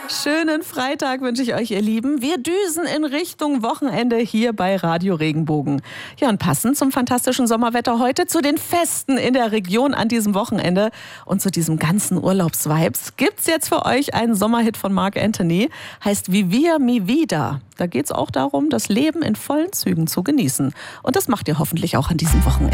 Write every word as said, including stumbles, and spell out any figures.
Schönen Freitag wünsche ich euch, ihr Lieben. Wir düsen in Richtung Wochenende hier bei Radio Regenbogen. Ja, und passend zum fantastischen Sommerwetter heute zu den Festen in der Region an diesem Wochenende und zu diesem ganzen Urlaubsvibes gibt's jetzt für euch einen Sommerhit von Marc Anthony. Heißt Vivir mi vida. Da geht's auch darum, das Leben in vollen Zügen zu genießen. Und das macht ihr hoffentlich auch an diesem Wochenende.